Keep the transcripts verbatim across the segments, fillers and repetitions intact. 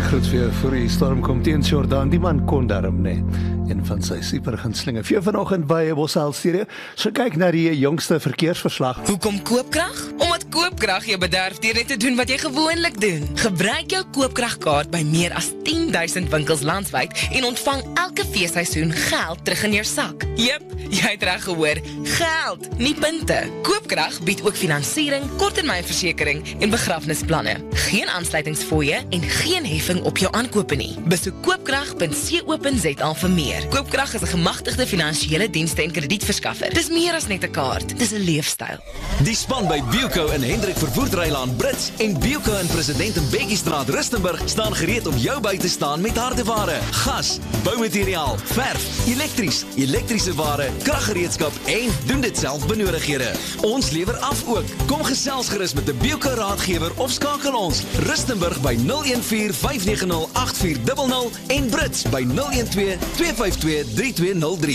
groet vir jou voor die storm kom teen Jordan, die man kon daarom nie. Een van sy super gunstelinge. Vir jou vanoggend by Bosal Studio. So kyk na die jongste verkeersverslag. Hoekom koopkrag? Omdat koopkrag jou bederf deur net te doen wat jy gewoonlik doen. Gebruik jou koopkragkaart by meer as tien duisend winkels landwyd en ontvang elke feesseisoen geld terug in jou sak. Jep, jy het reg gehoor. Geld, nie punte. Koopkrag bied ook finansiering, korttermynversekering en begrafnisplanne. Geen aansluitingsfooie en geen heffing op jou aankope nie. Besoek koopkrag punt co punt za vir meer. Koopkrag is 'n gemagtigde finansiële dienste en kredietverskaffer. Dis meer as net 'n kaart, dis 'n leefstyl. Die span by Bielco in Hendrik Vervoerdrylaan Brits en Bielco in President en Bekiestraat Rustenburg staan gereed om jou by te staan met hardeware, gas, boumateriaal, verf, elektries, elektriese ware, kraggereedskap en doen dit self benodighede. Ons lewer af ook. Kom gesels gerus met 'n Bielco raadgewer of skakel ons Rustenburg by nul een vier vyf nege nul agt vier nul nul en Brits by nul een twee twee vyf twee drie twee nul drie.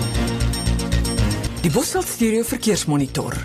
Die Bosal Studio Verkeersmonitor.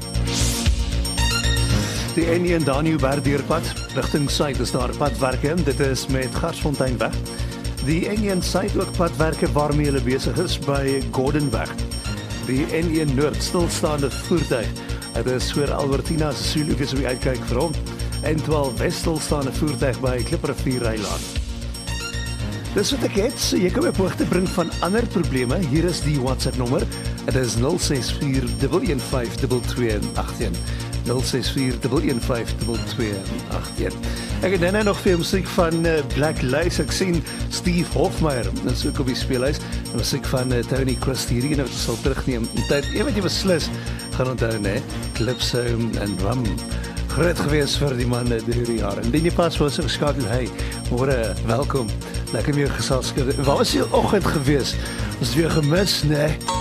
Die N een Danube-Berdeurpad, rigting suid is daar padwerke, dit is met Garsfonteinweg. Die N een suid ook padwerke waarmee hulle besig is by Gordonweg. Die N een noord stilstaande voertuig, dit is voor Albertina Sisulu, wees wie uitkyk vir hom. N twaalf west stilstaande voertuig by Klipperrivierrylaan. Dis wat ek het, so jy kan my op hoogte bring van ander probleme. Hier is die WhatsApp nommer. Dit is nul ses vier een een vyf twee twee agt een. nul ses vier een een vyf twee twee agt een. Ek het nou nog veel musiek van uh, Black Lace. Ek sien Steve Hofmeyer, dit is ook op die speelhuis. Musiek van uh, Tony Christie, hierdie wat sal terugneem. En tyd, een wat jy beslis gaan onthou, né? Calypso en Rum. Groot gewees vir die man deur die jare. En die pas was geskakel, hey, môre, welkom. Lekker meer gesels. Waar was jy oggend gewees? Ons het weer gemis, né?